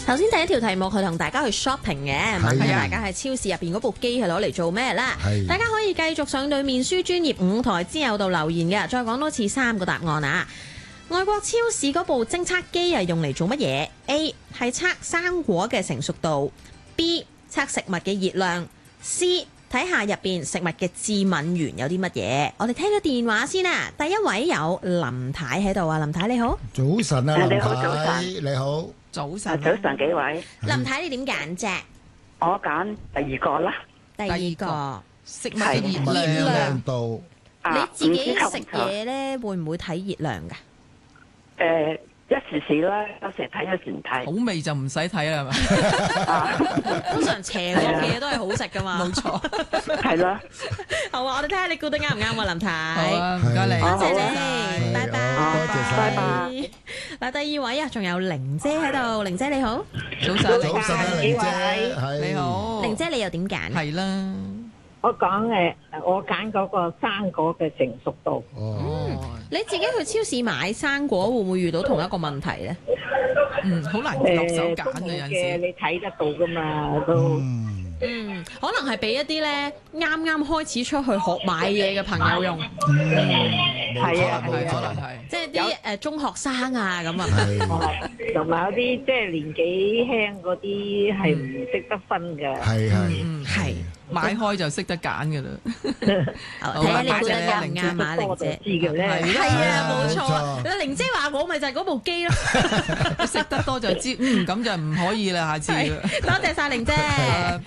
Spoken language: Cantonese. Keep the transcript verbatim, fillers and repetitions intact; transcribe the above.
頭先第一條題目係同大家去 shopping 嘅，問下大家喺超市入邊嗰部機係攞嚟做咩啦？大家可以繼續上對面書專頁五台之友度留言嘅，再講多次三個答案啊！外國超市嗰部偵測機係用嚟做乜嘢 ？A 係測生果嘅成熟度 ，B 測食物嘅熱量 ，C 睇下入邊食物嘅致敏原有啲乜嘢。我哋聽個電話先啦。第一位有林太喺度啊，林太你好。 早晨啊，林太。 你好，早晨。 你好。 早晨，早晨幾位？ 林太你點揀啫？ 我揀第二個啦。 第二個食物嘅熱量度。 你自己食嘢咧會唔會睇熱量㗎？ 誒，一時時啦，有時睇，有時唔睇。 好味就唔使睇啦，係咪？ 通常邪惡嘅嘢都係好食㗎嘛。 冇錯， 係咯。 好啊，我哋睇下你估得啱唔啱啊，林太。 好啊，唔該你， 多謝你，拜拜。 多謝拜拜。 嗱，第二位啊，仲有玲姐喺度，玲姐你好。 早晨， 早晨啊，玲姐， 你好。 玲姐你又點揀？ 係啦。 我講誒，我揀嗰個生果嘅成熟度。 哦， 你自己去超市買生果會唔會遇到同一個問題咧？ 嗯，好難落手揀嘅有陣時。 你睇得到噶嘛都。 嗯，可能係俾一啲咧啱啱開始出去學買嘢嘅朋友用。 嗯， 係啊， 係可能係。 即係啲誒中學生啊咁啊。 同埋有啲即係年紀輕嗰啲係唔識得分嘅。 係係。 嗯， 係。 買開就識得揀嘅啦。 睇下你估得啱唔啱啊，玲姐。 知嘅咧。 係啊，冇錯。玲姐話我咪就係嗰部機咯。 識得多就知，嗯，咁就唔可以啦，下次。 多謝晒玲姐。